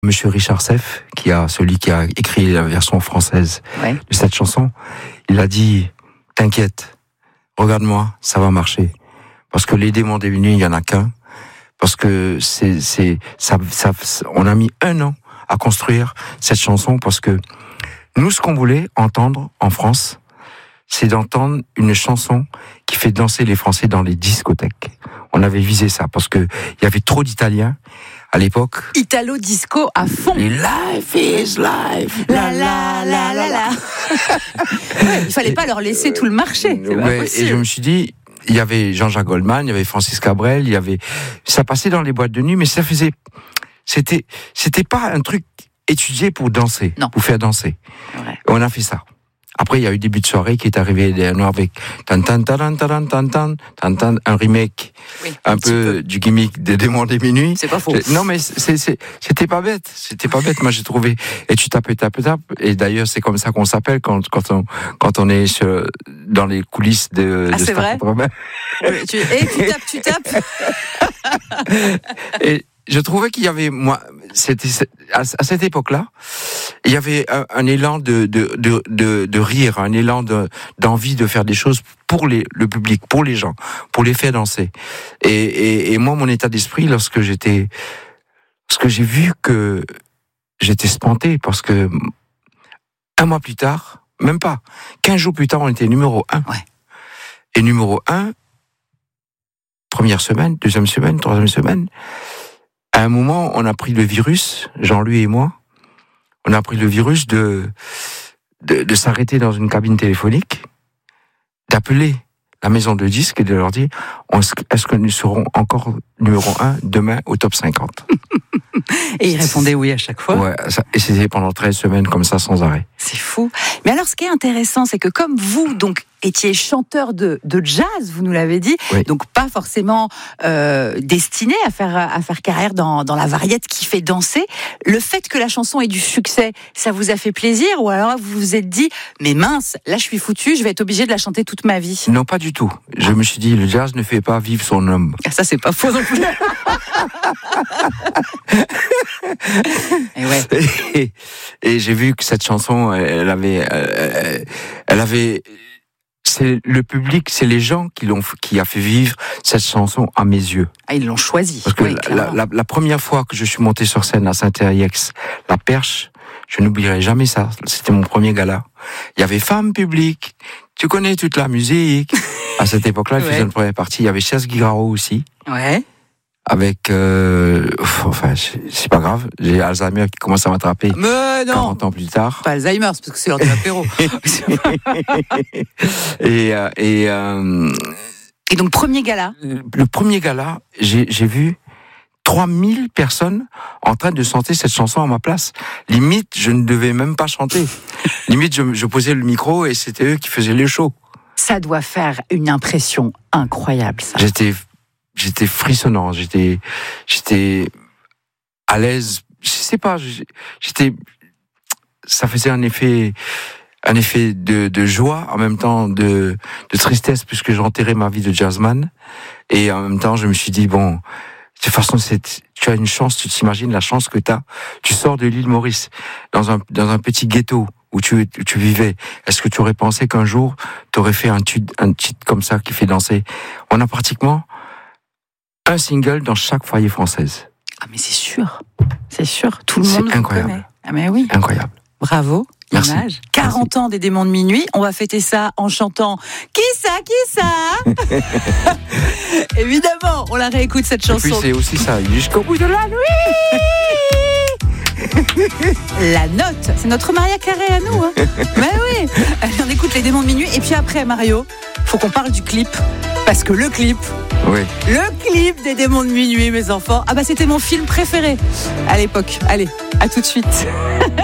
Monsieur Richard Seff, celui qui a écrit la version française de cette chanson, il a dit « T'inquiète, regarde-moi, ça va marcher. Parce que les démons des nuits, il n'y en a qu'un. Parce que on a mis 1 an à construire cette chanson parce que nous, ce qu'on voulait entendre en France, c'est d'entendre une chanson qui fait danser les Français dans les discothèques. On avait visé ça parce que il y avait trop d'Italiens à l'époque. Italo disco à fond. Et life is life. La la la la la. Il fallait pas leur laisser tout le marché. C'est pas possible. Et je me suis dit, il y avait Jean-Jacques Goldman, il y avait Francis Cabrel, ça passait dans les boîtes de nuit, mais c'était pas un truc étudié pour danser, pour faire danser. Ouais. On a fait ça. Après, il y a eu Début de soirée qui est arrivé avec un remake un peu du gimmick des démons des minuit. C'est pas faux. Non, mais c'était pas bête. C'était pas bête. Moi, j'ai trouvé. Et tu tapes. Et d'ailleurs, c'est comme ça qu'on s'appelle quand on est dans les coulisses de c'est Star vrai. Tu tapes. Et je trouvais qu'il y avait, à cette époque-là, il y avait un élan de rire, un élan d'envie de faire des choses pour le public, pour les gens, pour les faire danser. Et moi, mon état d'esprit, lorsque j'ai vu que j'étais spanté, parce que 1 mois plus tard, même pas, 15 jours plus tard, on était numéro 1. Ouais. Et numéro 1, première semaine, deuxième semaine, troisième semaine, à un moment, on a pris le virus, Jean-Louis et moi, on a pris le virus de s'arrêter dans une cabine téléphonique, d'appeler la maison de disques et de leur dire est-ce que nous serons encore numéro 1 demain au top 50 ? Et ils répondaient oui à chaque fois. Ouais, et c'était pendant 13 semaines comme ça, sans arrêt. C'est fou. Mais alors, ce qui est intéressant, c'est que comme vous, donc, étiez chanteur de jazz, vous nous l'avez dit, donc pas forcément destiné à faire carrière dans la variété qui fait danser, le fait que la chanson ait du succès, ça vous a fait plaisir, ou alors vous vous êtes dit, mais mince, là je suis foutu, je vais être obligé de la chanter toute ma vie? Non, pas du tout. Je me suis dit, le jazz ne fait pas vivre son homme. Ah, ça, c'est pas faux non plus. Et j'ai vu que cette chanson, elle avait, c'est le public, c'est les gens qui a fait vivre cette chanson à mes yeux. Ah, ils l'ont choisi. Parce que la première fois que je suis monté sur scène à Saint-Thierry-Ex, La Perche, je n'oublierai jamais ça. C'était mon premier gala. Il y avait Femme publique. Tu connais toute la musique. À cette époque-là, il faisait une première partie. Il y avait Chess Guirao aussi. Ouais. Avec, c'est pas grave, j'ai Alzheimer qui commence à m'attraper. Mais non, 40 ans plus tard. Pas Alzheimer, c'est parce que c'est l'heure de l'apéro. Et donc, premier gala. Le premier gala, j'ai vu 3000 personnes en train de chanter cette chanson à ma place. Limite, je ne devais même pas chanter. Limite, je posais le micro et c'était eux qui faisaient les shows. Ça doit faire une impression incroyable, ça. J'étais frissonnant, j'étais à l'aise, je sais pas, ça faisait un effet de joie, en même temps de tristesse, puisque j'enterrais ma vie de jazzman, et en même temps je me suis dit, bon, de toute façon tu as une chance, tu t'imagines la chance que tu sors de l'île Maurice, dans un petit ghetto, où tu vivais. Est-ce que tu aurais pensé qu'un jour, tu aurais fait un titre comme ça qui fait danser? On a pratiquement un single dans chaque foyer française. Ah mais c'est sûr, tout le monde vous connaît. Ah mais oui. Incroyable. Bravo. Merci. Image. 40 ans des démons de minuit, on va fêter ça en chantant Qui ça Évidemment, on la réécoute cette chanson. Et puis c'est aussi ça, jusqu'au bout de la nuit. La note, c'est notre Maria Carré à nous. Hein. Mais oui. Allez, on écoute les démons de minuit et puis après Mario, faut qu'on parle du clip parce que le clip des démons de minuit, mes enfants. Ah bah c'était mon film préféré à l'époque. Allez, à tout de suite.